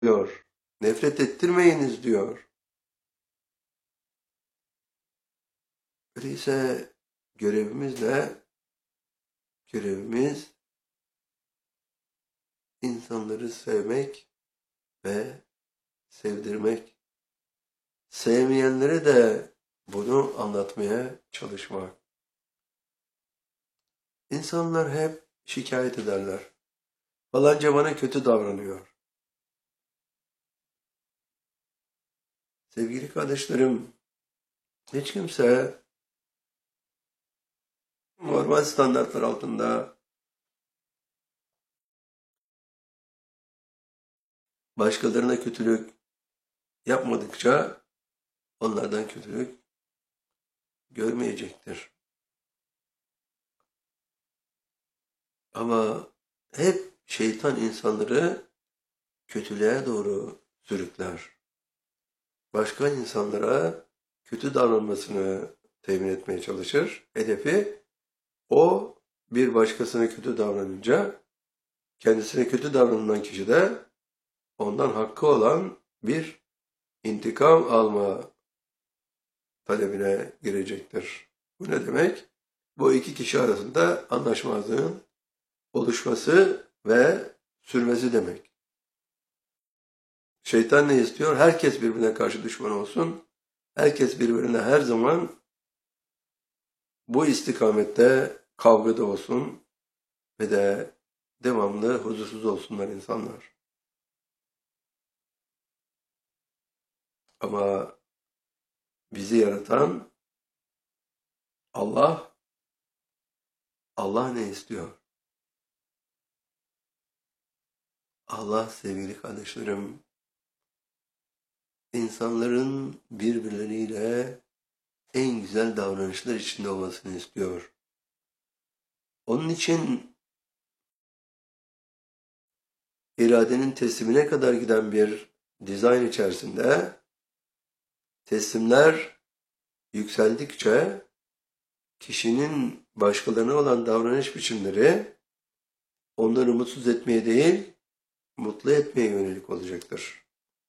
diyor. Nefret ettirmeyiniz diyor. Öyleyse görevimiz ne? Görevimiz insanları sevmek ve sevdirmek. Sevmeyenlere de bunu anlatmaya çalışmak. İnsanlar hep şikayet ederler. Falanca bana kötü davranıyor. Sevgili kardeşlerim, hiç kimse normal standartlar altında başkalarına kötülük yapmadıkça onlardan kötülük görmeyecektir. Ama hep şeytan insanları kötülüğe doğru sürükler. Başka insanlara kötü davranmasını temin etmeye çalışır. Hedefi o bir başkasına kötü davranınca kendisine kötü davranılan kişi de ondan hakkı olan bir intikam alma talebine girecektir. Bu ne demek? Bu iki kişi arasında anlaşmazlığın oluşması ve sürmesi demek. Şeytan ne istiyor? Herkes birbirine karşı düşman olsun. Herkes birbirine her zaman bu istikamette kavgada olsun ve de devamlı huzursuz olsunlar insanlar. Ama bizi yaratan Allah ne istiyor? Allah sevgili kardeşlerim, insanların birbirleriyle en güzel davranışlar içinde olmasını istiyor. Onun için iradenin teslimine kadar giden bir dizayn içerisinde teslimler yükseldikçe kişinin başkalarına olan davranış biçimleri onları mutsuz etmeye değil, mutlu etmeye yönelik olacaktır.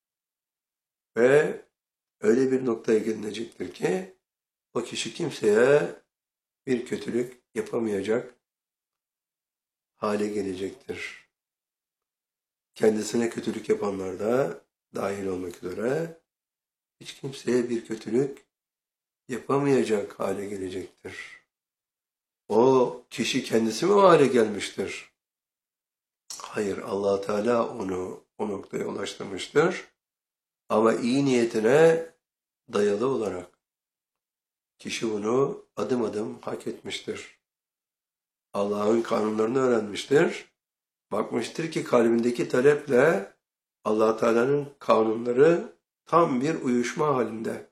Ve öyle bir noktaya gelinecektir ki o kişi kimseye bir kötülük yapamayacak hale gelecektir. Kendisine kötülük yapanlar da dahil olmak üzere hiç kimseye bir kötülük yapamayacak hale gelecektir. O kişi kendisi mi o hale gelmiştir? Hayır, Allah Teala onu o noktaya ulaştırmıştır. Ama iyi niyetine dayalı olarak kişi bunu adım adım hak etmiştir. Allah'ın kanunlarını öğrenmiştir. Bakmıştır ki kalbindeki taleple Allah Teala'nın kanunları tam bir uyuşma halinde.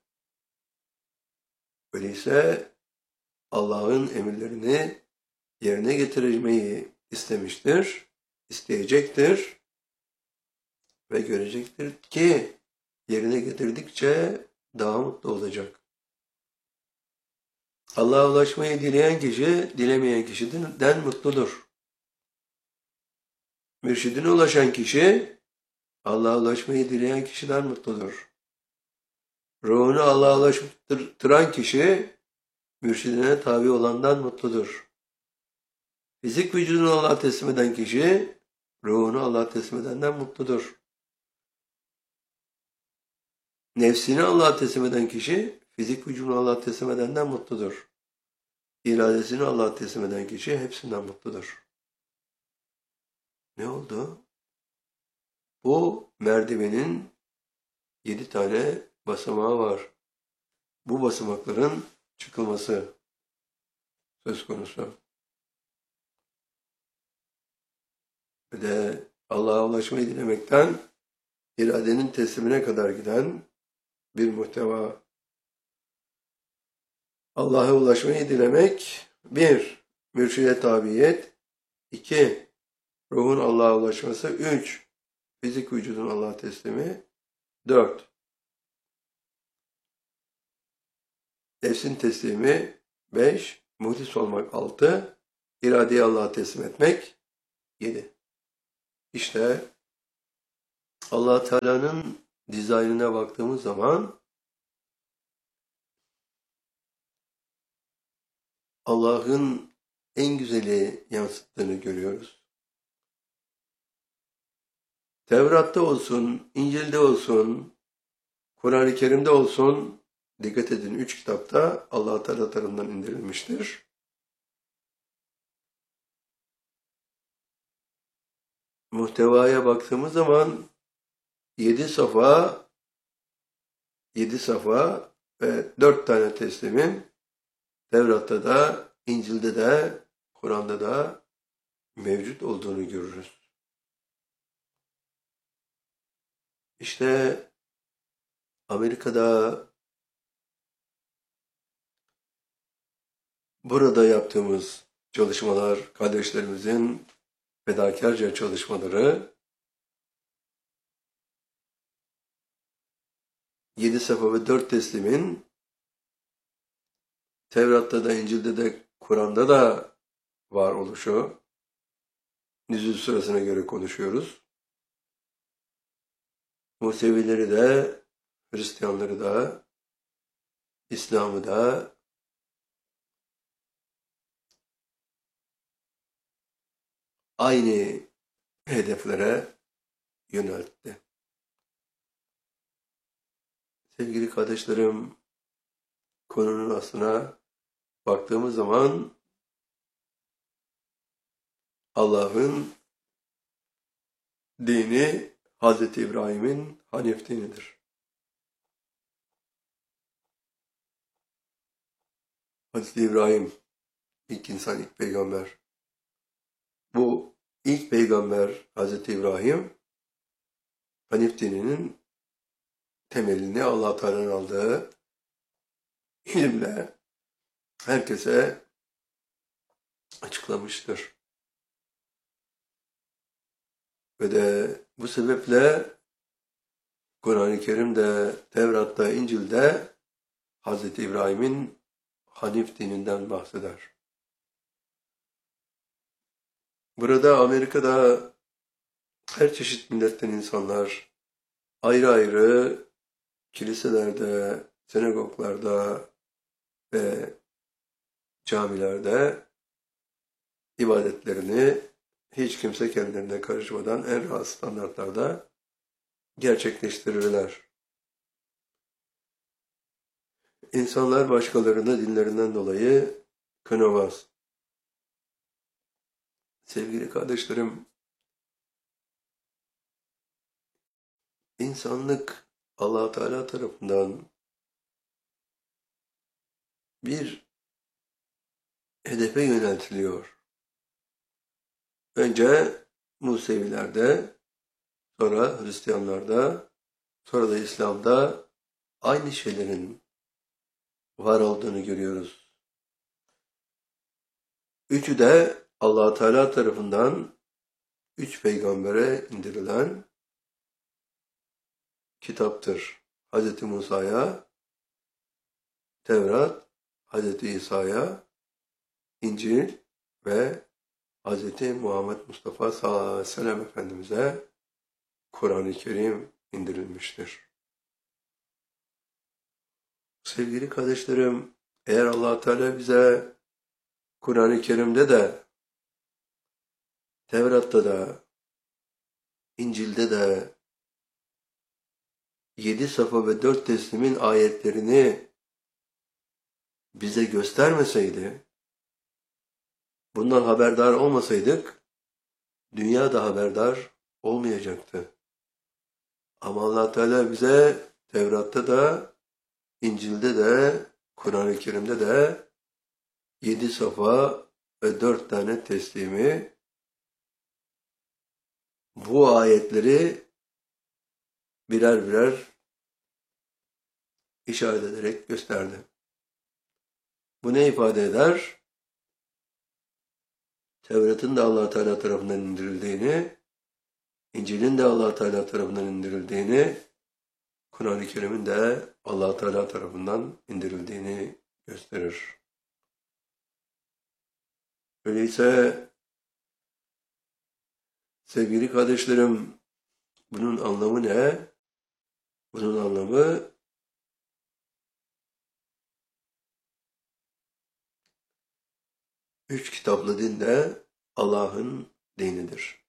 Öyleyse Allah'ın emirlerini yerine getirmeyi istemiştir, isteyecektir ve görecektir ki yerine getirdikçe daha mutlu olacak. Allah'a ulaşmayı dileyen kişi, dilemeyen kişiden mutludur. Mürşidine ulaşan kişi, Allah'a ulaşmayı dileyen kişiden mutludur. Ruhunu Allah'a ulaştıran kişi, mürşidine tabi olandan mutludur. Fizik vücudunu Allah'a teslim eden kişi, ruhunu Allah'a teslim edenden mutludur. Nefsini Allah'a teslim eden kişi, fizik vücudunu Allah'a teslim edenden mutludur. İradesini Allah'a teslim eden kişi hepsinden mutludur. Ne oldu? Bu merdivenin 7 tane basamağı var. Bu basamakların çıkılması söz konusu. Ve de Allah'a ulaşmayı dilemekten iradenin teslimine kadar giden bir muhteva. Allah'a ulaşmayı dilemek 1. Mürşide tabiyet 2. Ruhun Allah'a ulaşması 3. Fizik vücudun Allah'a teslimi 4. Nefsin teslimi 5. Muhlis olmak 6. İradeyi Allah'a teslim etmek 7. İşte Allah Teala'nın dizaynına baktığımız zaman Allah'ın en güzeli yansıttığını görüyoruz. Tevrat'ta olsun, İncil'de olsun, Kur'an-ı Kerim'de olsun, dikkat edin 3 kitapta Allah Teala tarafından indirilmiştir. Muhtevaya baktığımız zaman 7 safa, 7 safa ve 4 tane teslimin Tevrat'ta da, İncil'de de, Kur'an'da da mevcut olduğunu görürüz. İşte Amerika'da burada yaptığımız çalışmalar, kardeşlerimizin fedakarca çalışmaları 7 safa ve 4 teslimin Tevrat'ta da, İncil'de de, Kur'an'da da var oluşu. Nüzul sırasına göre konuşuyoruz. Musevileri de, Hristiyanları da, İslam'ı da aynı hedeflere yöneltti. Sevgili kardeşlerim, konunun aslına baktığımız zaman Allah'ın dini Hz. İbrahim'in Hanif dinidir. Hz. İbrahim ilk insan, ilk peygamber. Bu ilk peygamber Hz. İbrahim Hanif dininin temelini Allah Teala'nın aldığı ilimle herkese açıklamıştır. Ve de bu sebeple Kur'an-ı Kerim'de, Tevrat'ta, İncil'de Hz. İbrahim'in Hanif dininden bahseder. Burada Amerika'da her çeşit milletten insanlar ayrı ayrı kiliselerde, sinagoglarda ve camilerde ibadetlerini hiç kimse kendilerine karışmadan en rahat standartlarda gerçekleştirirler. İnsanlar başkalarını dinlerinden dolayı kınamaz. Sevgili kardeşlerim, insanlık Allah Teala tarafından bir hedefe yöneltiliyor. Önce Musevilerde, sonra Hristiyanlarda, sonra da İslam'da aynı şeylerin var olduğunu görüyoruz. Üçü de Allah Teala tarafından 3 peygambere indirilen kitaptır. Hz. Musa'ya, Tevrat, Hz. İsa'ya, İncil ve Hz. Muhammed Mustafa sallallahu aleyhi ve sellem Efendimiz'e Kur'an-ı Kerim indirilmiştir. Sevgili kardeşlerim, eğer Allah Teala bize Kur'an-ı Kerim'de de, Tevrat'ta da, İncil'de de 7 safa ve 4 teslimin ayetlerini bize göstermeseydi, bundan haberdar olmasaydık, dünya da haberdar olmayacaktı. Ama Allah Teala bize Tevrat'ta da, İncil'de de, Kur'an-ı Kerim'de de 7 safa ve 4 tane teslimi, bu ayetleri birer birer işaret ederek gösterdi. Bu ne ifade eder? Tevrat'ın da Allah Teala tarafından indirildiğini, İncil'in de Allah Teala tarafından indirildiğini, Kur'an-ı Kerim'in de Allah Teala tarafından indirildiğini gösterir. Öyleyse sevgili kardeşlerim, Bunun anlamı ne? Bunun anlamı üç kitaplı din de Allah'ın dinidir.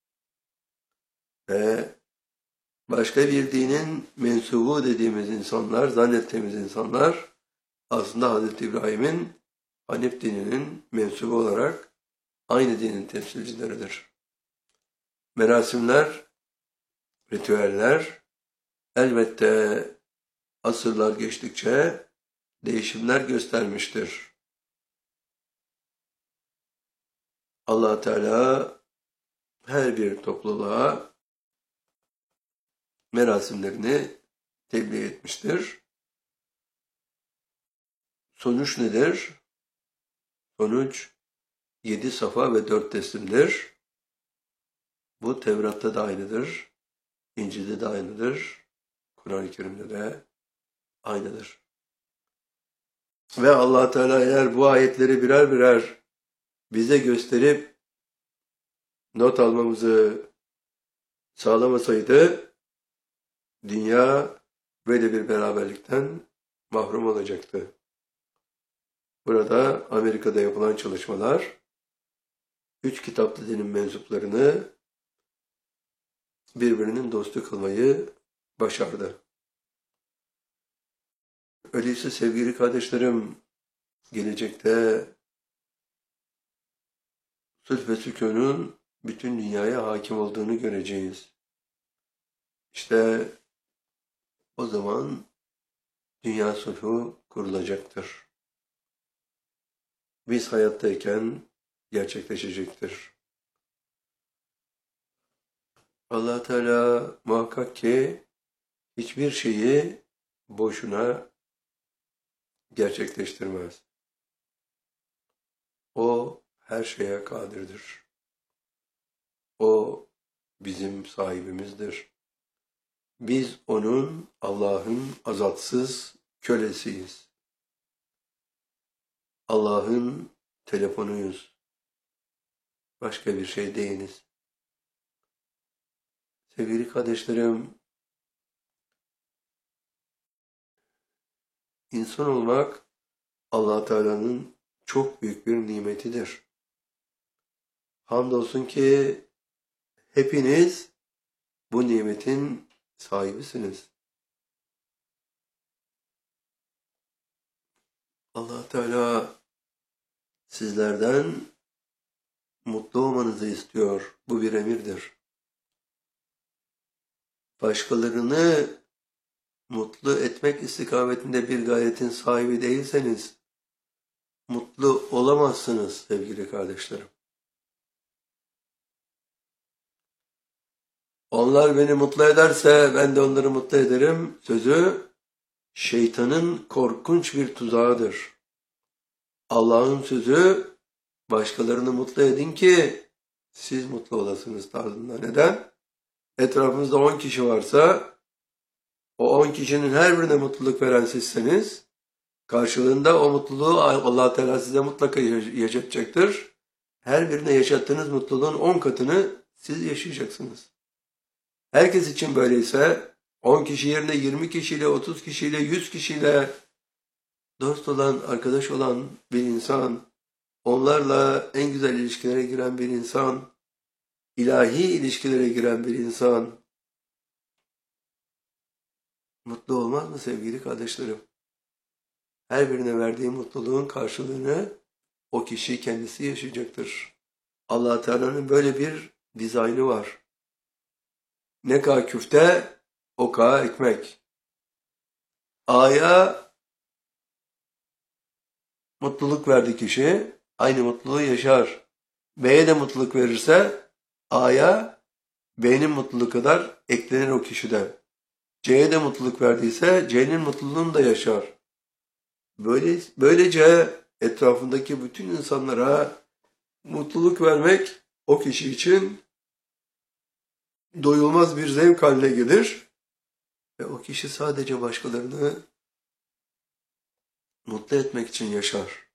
Ve başka bir dinin mensubu dediğimiz insanlar, zannettiğimiz insanlar aslında Hazreti İbrahim'in Hanif dininin mensubu olarak aynı dinin temsilcileridir. Merasimler, ritüeller elbette asırlar geçtikçe değişimler göstermiştir. Allah Teala her bir topluluğa merasimlerini tebliğ etmiştir. Sonuç nedir? Sonuç 7 safa ve 4 teslimdir. Bu Tevrat'ta da aynıdır. İncil'de de aynıdır. Kur'an-ı Kerim'de de aynıdır. Ve Allah Teala eğer bu ayetleri birer birer bize gösterip not almamızı sağlamasaydı dünya böyle bir beraberlikten mahrum olacaktı. Burada Amerika'da yapılan çalışmalar 3 kitaplı dinin mensuplarını birbirinin dostu kılmayı başardı. Öyleyse sevgili kardeşlerim, gelecekte sulh ve sükûnun bütün dünyaya hakim olduğunu göreceğiz. İşte o zaman dünya sulhu kurulacaktır. Biz hayattayken gerçekleşecektir. Allah Teala muhakkak ki hiçbir şeyi boşuna gerçekleştirmez. O her şeye kadirdir. O bizim sahibimizdir. Biz onun, Allah'ın azatsız kölesiyiz. Allah'ın telefonuyuz. Başka bir şey değiliz. Sevgili kardeşlerim, insan olmak Allah Teala'nın çok büyük bir nimetidir. Hamdolsun ki hepiniz bu nimetin sahibisiniz. Allah Teala sizlerden mutlu olmanızı istiyor. Bu bir emirdir. Başkalarını mutlu etmek istikametinde bir gayretin sahibi değilseniz mutlu olamazsınız sevgili kardeşlerim. Onlar beni mutlu ederse ben de onları mutlu ederim sözü şeytanın korkunç bir tuzağıdır. Allah'ın sözü başkalarını mutlu edin ki siz mutlu olasınız tarzında. Neden? Etrafınızda 10 kişi varsa o 10 kişinin her birine mutluluk veren sizseniz karşılığında o mutluluğu Allah Teala size mutlaka yaşatacaktır. Her birine yaşattığınız mutluluğun 10 katını siz yaşayacaksınız. Herkes için böyleyse 10 kişi yerine 20 kişiyle, 30 kişiyle, 100 kişiyle dost olan, arkadaş olan bir insan, onlarla en güzel ilişkilere giren bir insan, ilahi ilişkilere giren bir insan mutlu olmaz mı sevgili kardeşlerim? Her birine verdiği mutluluğun karşılığını o kişi kendisi yaşayacaktır. Allah Teala'nın böyle bir dizaynı var. Ne kadar küfte, o kadar ekmek. A'ya mutluluk verdi kişi, aynı mutluluğu yaşar. B'ye de mutluluk verirse A'ya B'nin mutluluğu kadar eklenir o kişide. C'ye de mutluluk verdiyse C'nin mutluluğunu da yaşar. Böylece etrafındaki bütün insanlara mutluluk vermek o kişi için doyulmaz bir zevk haline gelir ve o kişi sadece başkalarını mutlu etmek için yaşar.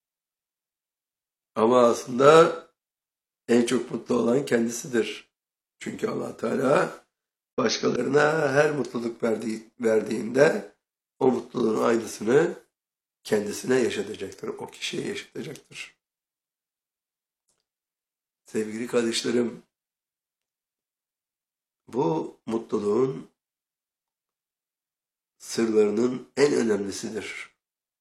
Ama aslında en çok mutlu olan kendisidir. Çünkü Allah Teala başkalarına her mutluluk verdiğinde o mutluluğun aynısını kendisine yaşatacaktır. O kişiye yaşatacaktır. Sevgili kardeşlerim, bu mutluluğun sırlarının en önemlisidir.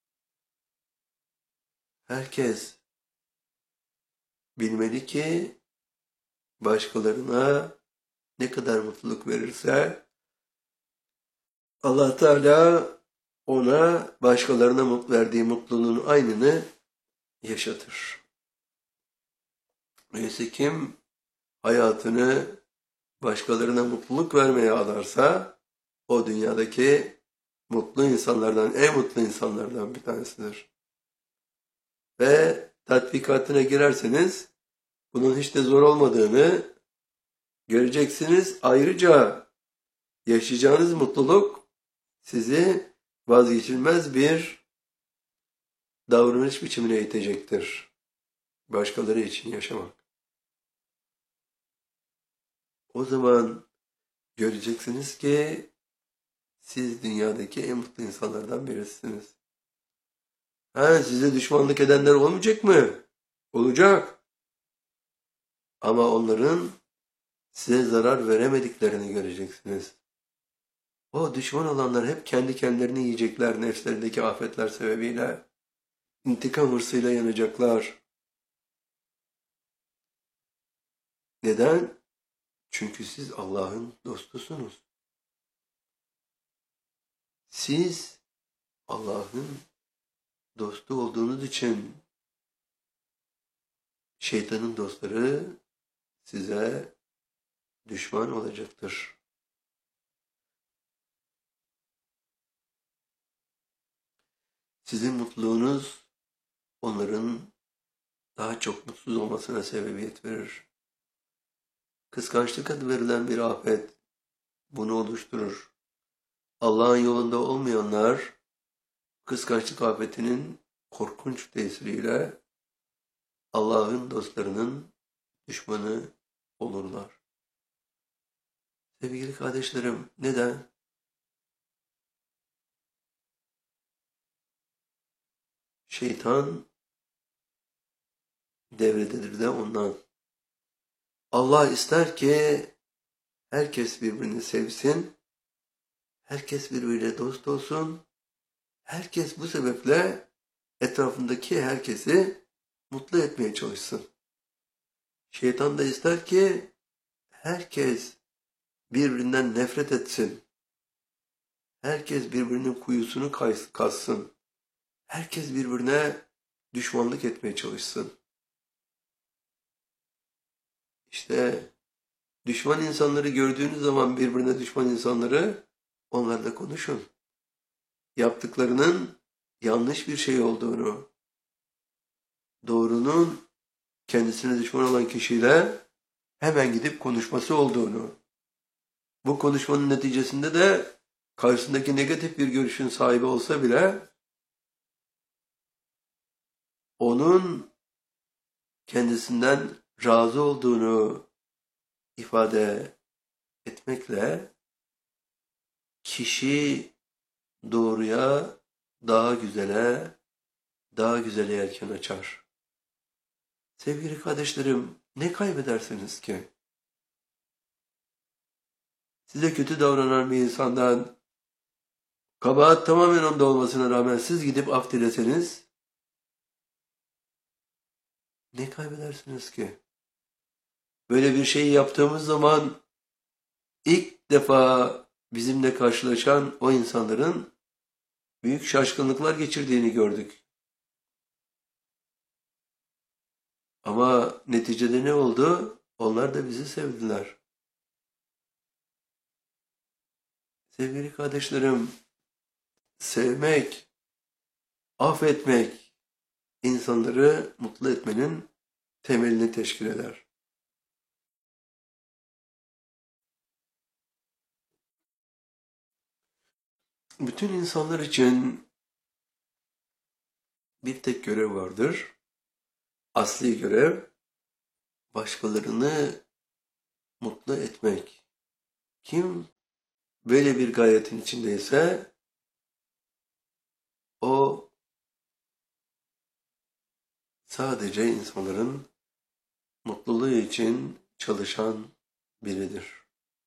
Herkes bilmeli ki başkalarına ne kadar mutluluk verirse Allah Teala ona başkalarına verdiği mutluluğun aynını yaşatır. Öyleyse kim hayatını başkalarına mutluluk vermeye adarsa o dünyadaki mutlu insanlardan, en mutlu insanlardan bir tanesidir. Ve tatbikatına girerseniz bunun hiç de zor olmadığını göreceksiniz. Ayrıca yaşayacağınız mutluluk sizi vazgeçilmez bir davranış biçimine itecektir. Başkaları için yaşamak. O zaman göreceksiniz ki siz dünyadaki en mutlu insanlardan birisiniz. Size düşmanlık edenler olmayacak mı? Olacak. Ama onların size zarar veremediklerini göreceksiniz. O düşman olanlar hep kendi kendilerini yiyecekler nefslerindeki afetler sebebiyle. İntikam hırsıyla yanacaklar. Neden? Çünkü siz Allah'ın dostusunuz. Siz Allah'ın dostu olduğunuz için şeytanın dostları size düşman olacaktır. Sizin mutluluğunuz onların daha çok mutsuz olmasına sebebiyet verir. Kıskançlık adı verilen bir afet bunu oluşturur. Allah'ın yolunda olmayanlar kıskançlık afetinin korkunç tesiriyle Allah'ın dostlarının düşmanı olurlar. Sevgili kardeşlerim, neden? Şeytan devrededir de ondan. Allah ister ki herkes birbirini sevsin, herkes birbiriyle dost olsun, herkes bu sebeple etrafındaki herkesi mutlu etmeye çalışsın. Şeytan da ister ki herkes birbirinden nefret etsin. Herkes birbirinin kuyusunu kazsın. Herkes birbirine düşmanlık etmeye çalışsın. İşte düşman insanları gördüğünüz zaman birbirine düşman insanları onlarla konuşun. Yaptıklarının yanlış bir şey olduğunu, doğrunun kendisine düşman olan kişiyle hemen gidip konuşması olduğunu, bu konuşmanın neticesinde de karşısındaki negatif bir görüşün sahibi olsa bile onun kendisinden razı olduğunu ifade etmekle kişi doğruya, daha güzele yelken açar. Sevgili kardeşlerim, ne kaybedersiniz ki? Size kötü davranan bir insandan kabahat tamamen onda olmasına rağmen siz gidip af dileseniz ne kaybedersiniz ki? Böyle bir şeyi yaptığımız zaman ilk defa bizimle karşılaşan o insanların büyük şaşkınlıklar geçirdiğini gördük. Ama neticede ne oldu? Onlar da bizi sevdiler. Sevgili kardeşlerim, sevmek, affetmek insanları mutlu etmenin temelini teşkil eder. Bütün insanlar için bir tek görev vardır. Asli görev, başkalarını mutlu etmek. Kim böyle bir gayetin içindeyse o sadece insanların mutluluğu için çalışan biridir.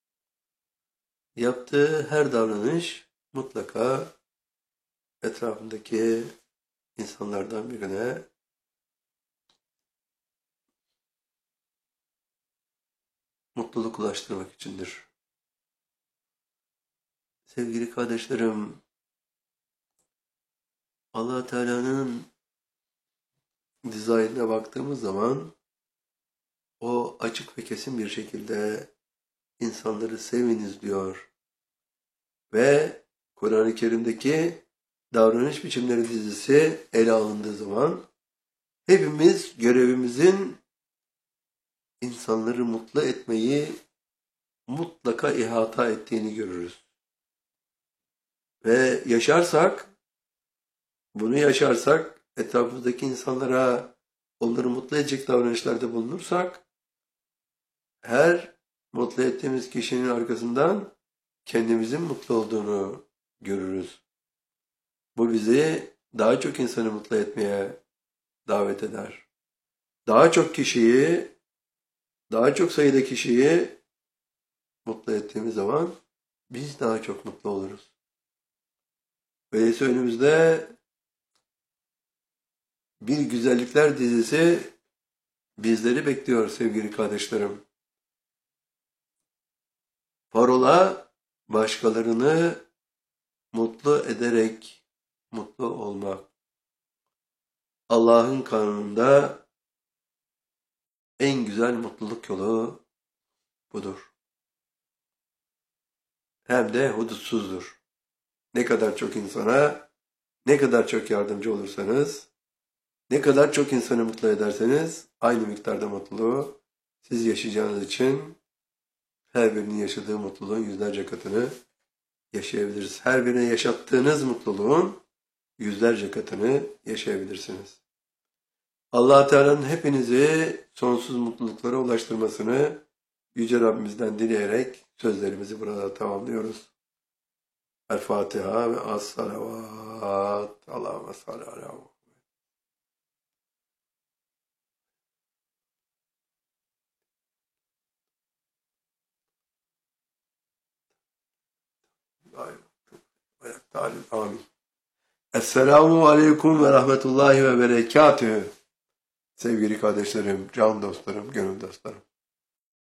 Yaptığı her davranış mutlaka etrafındaki insanlardan birine mutluluk ulaştırmak içindir. Sevgili kardeşlerim, Allah Teala'nın dizaynına baktığımız zaman o açık ve kesin bir şekilde insanları seviniz diyor. Ve Kur'an-ı Kerim'deki davranış biçimleri dizisi ele alındığı zaman hepimiz görevimizin insanları mutlu etmeyi mutlaka ihata ettiğini görürüz. Ve bunu yaşarsak, etrafımızdaki insanlara onları mutlu edecek davranışlarda bulunursak, her mutlu ettiğimiz kişinin arkasından kendimizin mutlu olduğunu görürüz. Bu bizi daha çok insanı mutlu etmeye davet eder. Daha çok sayıda kişiyi mutlu ettiğimiz zaman biz daha çok mutlu oluruz. Öyleyse önümüzde bir güzellikler dizisi bizleri bekliyor sevgili kardeşlerim. Parola başkalarını mutlu ederek mutlu olmak. Allah'ın kanununda en güzel mutluluk yolu budur. Hem de hudutsuzdur. Ne kadar çok insana, ne kadar çok yardımcı olursanız, ne kadar çok insanı mutlu ederseniz aynı miktarda mutluluğu siz yaşayacağınız için her birinin yaşadığı mutluluğun yüzlerce katını yaşayabiliriz. Her birine yaşattığınız mutluluğun yüzlerce katını yaşayabilirsiniz. Allah Teala'nın hepinizi sonsuz mutluluklara ulaştırmasını Yüce Rabbimizden dileyerek sözlerimizi burada tamamlıyoruz. El Fatiha ve as-salavat. Allahümme salli ala Muhammed. Amin. Esselamu aleyküm ve rahmetullahi ve berekatühü. Sevgili kardeşlerim, can dostlarım, gönül dostlarım.